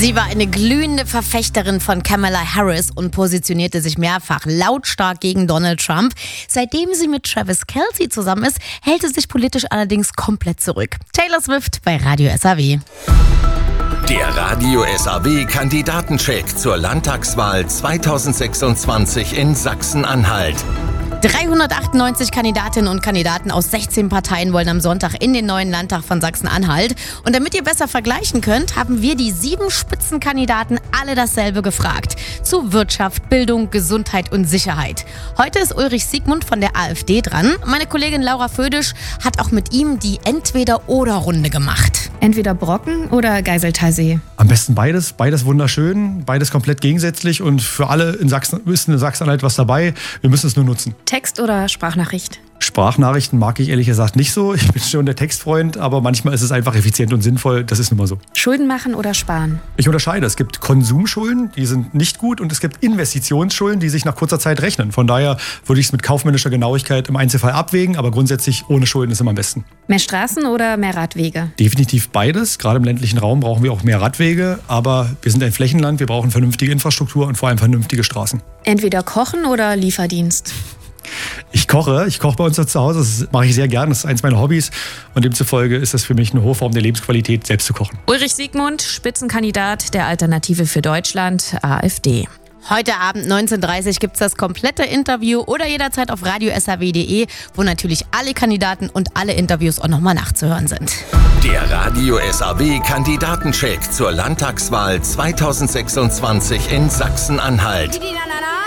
Sie war eine glühende Verfechterin von Kamala Harris und positionierte sich mehrfach lautstark gegen Donald Trump. Seitdem sie mit Travis Kelce zusammen ist, hält sie sich politisch allerdings komplett zurück. Taylor Swift bei Radio SAW. Der Radio SAW Kandidatencheck zur Landtagswahl 2026 in Sachsen-Anhalt. 398 Kandidatinnen und Kandidaten aus 16 Parteien wollen am Sonntag in den neuen Landtag von Sachsen-Anhalt. Und damit ihr besser vergleichen könnt, haben wir die 7 Spitzenkandidaten alle dasselbe gefragt. Zu Wirtschaft, Bildung, Gesundheit und Sicherheit. Heute ist Ulrich Siegmund von der AfD dran. Meine Kollegin Laura Födisch hat auch mit ihm die Entweder-oder-Runde gemacht. Entweder Brocken oder Geiseltalsee? Am besten beides. Beides wunderschön, beides komplett gegensätzlich und für alle in Sachsen ist in Sachsen-Anhalt was dabei. Wir müssen es nur nutzen. Text oder Sprachnachricht? Sprachnachrichten mag ich ehrlich gesagt nicht so. Ich bin schon der Textfreund, aber manchmal ist es einfach effizient und sinnvoll. Das ist nun mal so. Schulden machen oder sparen? Ich unterscheide. Es gibt Konsumschulden, die sind nicht gut, und es gibt Investitionsschulden, die sich nach kurzer Zeit rechnen. Von daher würde ich es mit kaufmännischer Genauigkeit im Einzelfall abwägen, aber grundsätzlich ohne Schulden ist immer am besten. Mehr Straßen oder mehr Radwege? Definitiv beides. Gerade im ländlichen Raum brauchen wir auch mehr Radwege, aber wir sind ein Flächenland, wir brauchen vernünftige Infrastruktur und vor allem vernünftige Straßen. Entweder kochen oder Lieferdienst? Ich koche bei uns zu Hause, das mache ich sehr gern, das ist eins meiner Hobbys und demzufolge ist das für mich eine hohe Form der Lebensqualität, selbst zu kochen. Ulrich Siegmund, Spitzenkandidat der Alternative für Deutschland, AfD. Heute Abend 19:30 Uhr gibt es das komplette Interview oder jederzeit auf radiosaw.de, wo natürlich alle Kandidaten und alle Interviews auch nochmal nachzuhören sind. Der Radio SAW Kandidatencheck zur Landtagswahl 2026 in Sachsen-Anhalt.